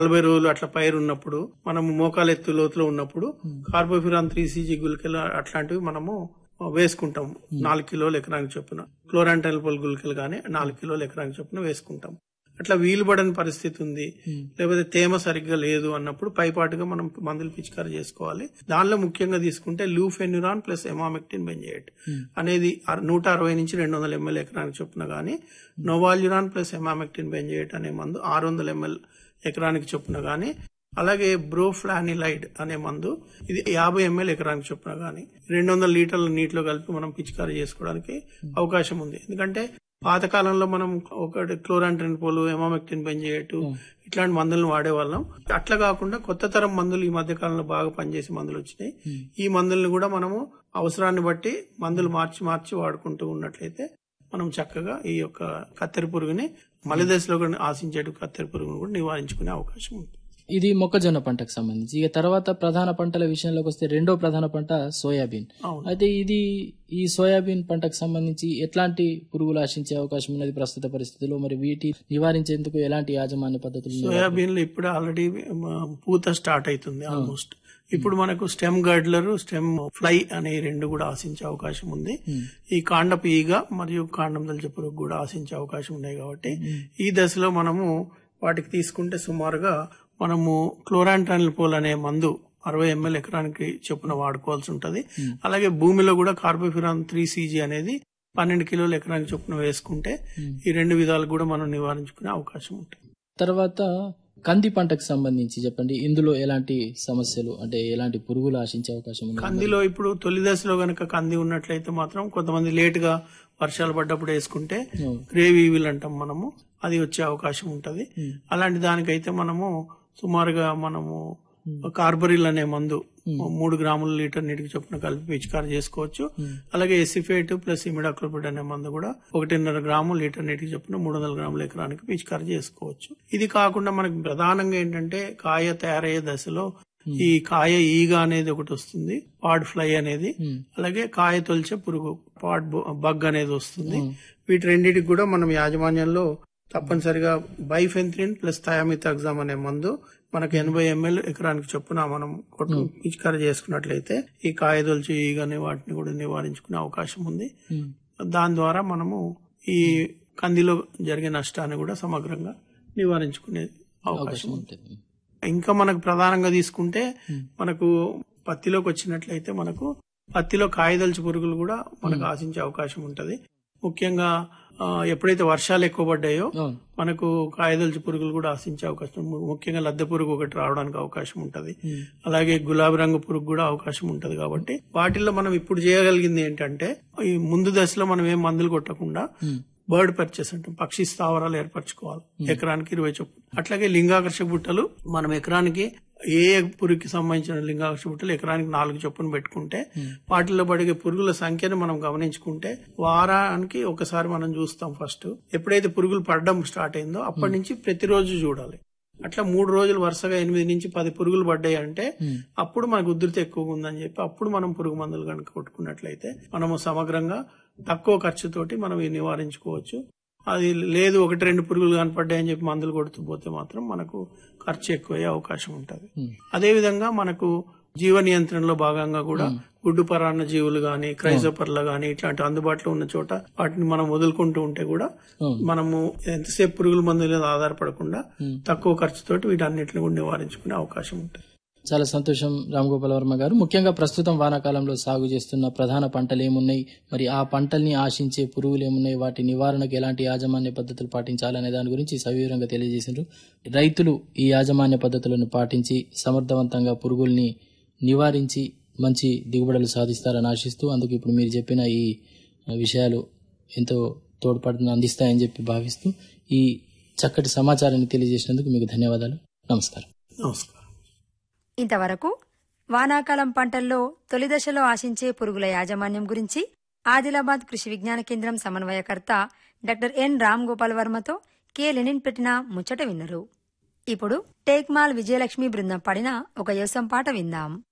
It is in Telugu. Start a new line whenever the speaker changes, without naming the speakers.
40 రోజులు అట్లా పైరు ఉన్నప్పుడు మనము మోకాలు ఎత్తు లోతులో ఉన్నప్పుడు కార్బోఫిరాన్ 3CG గుళికలు అట్లాంటివి మనము వేసుకుంటాం. 4 కిలోలు ఎకరానికి చొప్పున క్లోరాంటైనపోల్ గుళికలు గానీ 4 కిలోలు ఎకరానికి చొప్పున వేసుకుంటాం. అట్లా వీలుపడని పరిస్థితి ఉంది, లేకపోతే తేమ సరిగ్గా లేదు అన్నప్పుడు పైపాటుగా మనం మందులు పిచికారీ చేసుకోవాలి. దానిలో ముఖ్యంగా తీసుకుంటే లూఫెన్యురాన్ ప్లస్ ఎమామెక్టిన్ బెంజేట్ అనేది 160 నుంచి 200 ml ఎకరానికి చొప్పున గానీ, నోవాల్యురాన్ ప్లస్ ఎమామెక్టిన్ బెంజేట్ అనే మందు 600 ml ఎకరానికి చొప్పున గానీ, అలాగే బ్రోఫ్లానిలైడ్ అనే మందు ఇది 50 ml ఎకరానికి చొప్పున గానీ 200 లీటర్ల నీటిలో కలిపి మనం పిచికారీ చేసుకోవడానికి అవకాశం ఉంది. ఎందుకంటే పాతకాలంలో మనం ఒకటి క్లోరాంట్రిన్పోల్, ఎమామెక్టిన్ బెంజేట్ ఇట్లాంటి మందులను వాడేవాళ్ళం. అట్లా కాకుండా కొత్త తరం మందులు ఈ మధ్య కాలంలో బాగా పనిచేసే మందులు వచ్చినాయి. ఈ మందులను కూడా మనము అవసరాన్ని బట్టి మందులు మార్చి వాడుకుంటూ ఉన్నట్లయితే మనం చక్కగా ఈ యొక్క కత్తెర పురుగుని మలి దశలో ఆశించే కత్తెర పురుగును కూడా నివారించుకునే అవకాశం ఉంది.
ఇది మొక్కజొన్న పంటకు సంబంధించి. ఇక తర్వాత ప్రధాన పంటల విషయంలోకి వస్తే రెండో ప్రధాన పంట సోయాబీన్. అయితే ఈ సోయాబీన్ పంటకు సంబంధించి ఎట్లాంటి పురుగులు ఆశించే అవకాశం ఉన్నది ప్రస్తుత పరిస్థితుల్లో, మరి వీటి నివారించేందుకు ఎలాంటి యాజమాన్య పద్ధతులు?
సోయాబీన్ లో ఇప్పుడు ఆల్రెడీ పూత స్టార్ట్ అవుతుంది ఆల్మోస్ట్. ఇప్పుడు మనకు స్టెమ్ గడ్లర్, స్టెమ్ ఫ్లై అనే రెండు కూడా ఆశించే అవకాశం ఉంది. ఈ కాండపు ఈగ మరియు కాండం దళిత పురుగు కూడా ఆశించే అవకాశం ఉన్నాయి. కాబట్టి ఈ దశలో మనము వాటికి తీసుకుంటే సుమారుగా మనము క్లోరాంట్రిన్పోల్ అనే మందు 60 ml ఎకరానికి చొప్పున వాడుకోవాల్సి ఉంటది. అలాగే భూమిలో కూడా కార్బోఫిరాన్ 3CG అనేది 12 కిలోల ఎకరానికి చొప్పున వేసుకుంటే ఈ రెండు విధాలు కూడా మనం నివారించుకునే అవకాశం ఉంటుంది.
తర్వాత కంది పంటకు సంబంధించి చెప్పండి, ఇందులో ఎలాంటి సమస్యలు అంటే ఎలాంటి పురుగులు ఆశించే అవకాశం ఉంది?
కందిలో ఇప్పుడు తొలి దశలో గనక కంది ఉన్నట్లయితే మాత్రం కొంతమంది లేట్ గా వర్షాలు పడ్డప్పుడు వేసుకుంటే గ్రేవ్ ఈవిల్ అంటాం మనము, అది వచ్చే అవకాశం ఉంటది. అలాంటి దానికైతే మనము సుమారుగా మనము కార్బరిల్ అనే మందు 3 గ్రాముల లీటర్ నీటికి చొప్పున కలిపి పిచికారీ చేసుకోవచ్చు. అలాగే ఎసిఫేట్ ప్లస్ ఇమిడాక్లోపిడ్ అనే మందు కూడా 1.5 గ్రాము లీటర్ నీటికి చొప్పున 300 గ్రాముల ఎకరానికి పిచికారీ చేసుకోవచ్చు. ఇది కాకుండా మనకు ప్రధానంగా ఏంటంటే కాయ తయారయ్యే దశలో ఈ కాయ ఈగ అనేది ఒకటి వస్తుంది, పాడ్ ఫ్లై అనేది, అలాగే కాయ తొలిచే పురుగు పాడ్ బగ్ అనేది వస్తుంది. వీటి రెండింటికి కూడా మనం యాజమాన్యంలో తప్పనిసరిగా బైఫెంథ్రిన్ ప్లస్ థయామిథాగ్జామ్ అనే మందు మనకు 80 ml ఎకరానికి చొప్పున మనం పిచికారీ చేసుకున్నట్లయితే ఈ కాయదొల్చి ఈగనే వాటిని కూడా నివారించుకునే అవకాశం ఉంది. దాని ద్వారా మనము ఈ కందిలో జరిగే నష్టాన్ని కూడా సమగ్రంగా నివారించుకునే అవకాశం ఉంటుంది. ఇంకా మనకు ప్రధానంగా తీసుకుంటే మనకు పత్తిలోకి వచ్చినట్లయితే మనకు పత్తిలో కాయదొల్చి పురుగులు కూడా మనకు ఆశించే అవకాశం ఉంటది. ముఖ్యంగా ఎప్పుడైతే వర్షాలు ఎక్కువ పడ్డాయో మనకు కాయదొల్చి పురుగులు కూడా ఆశించే అవకాశం, ముఖ్యంగా లద్దె పురుగు ఒకటి రావడానికి అవకాశం ఉంటది. అలాగే గులాబీ రంగు పురుగు కూడా అవకాశం ఉంటది. కాబట్టి వాటిల్లో మనం ఇప్పుడు చేయగలిగింది ఏంటంటే ఈ ముందు దశలో మనం ఏం మందులు కొట్టకుండా బర్డ్ పర్చేస్ అంటే పక్షి స్థావరాలు ఏర్పరచుకోవాలి ఎకరానికి 20 చొప్పున. అట్లాగే లింగాకర్షక బుట్టలు మనం ఎకరానికి ఏ పురుగుకి సంబంధించిన లింగాకర్షక బుట్టలు ఎకరానికి 4 చొప్పున పెట్టుకుంటే వాటిల్లో పడిగే పురుగుల సంఖ్యను మనం గమనించుకుంటే వారానికి ఒకసారి మనం చూస్తాం. ఫస్ట్ ఎప్పుడైతే పురుగులు పడడం స్టార్ట్ అయిందో అప్పటి నుంచి ప్రతిరోజు చూడాలి. అట్లా 3 రోజులు వరుసగా 8 నుంచి 10 పురుగులు పడ్డాయి అంటే అప్పుడు మనకు ఉధృతి ఎక్కువగా ఉందని చెప్పి అప్పుడు మనం పురుగు మందులు కనుక కొట్టుకున్నట్లయితే మనము సమగ్రంగా తక్కువ ఖర్చుతోటి మనం నివారించుకోవచ్చు. అది లేదు 1-2 పురుగులు కనపడ్డాయని చెప్పి మందులు కొడుతూ పోతే మాత్రం మనకు ఖర్చు ఎక్కువయ్యే అవకాశం ఉంటుంది. అదేవిధంగా మనకు జీవ నియంత్రణలో భాగంగా కూడా గుడ్డు పరాన్న జీవులు గాని, క్రైజోపర్లు గాని ఇట్లాంటి అందుబాటులో ఉన్న చోట వాటిని మనం వదులుకుంటూ ఉంటే కూడా మనము ఎంతసేపు పురుగుల మందుల మీద ఆధారపడకుండా తక్కువ ఖర్చుతోటి వీటన్నిటిని కూడా నివారించుకునే అవకాశం ఉంటుంది.
చాలా సంతోషం రామ్ గోపాల్ వర్మ గారు. ముఖ్యంగా ప్రస్తుతం వానాకాలంలో సాగు చేస్తున్న ప్రధాన పంటలు ఏమున్నాయి, మరి ఆ పంటల్ని ఆశించే పురుగులు ఏమున్నాయి, వాటి నివారణకు ఎలాంటి యాజమాన్య పద్ధతులు పాటించాలనే దాని గురించి సవివరంగా తెలియజేశారు. రైతులు ఈ యాజమాన్య పద్ధతులను పాటించి సమర్థవంతంగా పురుగుల్ని నివారించి మంచి దిగుబడులు సాధిస్తారని ఆశిస్తూ, అందుకు ఇప్పుడు మీరు చెప్పిన ఈ విషయాలు ఎంతో తోడ్పాటును అందిస్తాయని చెప్పి భావిస్తూ ఈ చక్కటి సమాచారాన్ని తెలియజేసినందుకు మీకు ధన్యవాదాలు. నమస్కారం.
నమస్కారం.
ఇంతవరకు వానాకాలం పంటల్లో తొలి దశలో ఆశించే పురుగుల యాజమాన్యం గురించి ఆదిలాబాద్ కృషి విజ్ఞాన కేంద్రం సమన్వయకర్త doctor N Ram Gopal వర్మతో K Lenin పెట్టిన ముచ్చట విన్నరు. ఇప్పుడు టేక్మాల్ విజయలక్ష్మి బృందం పాడిన ఒక యోసం పాట విందాం.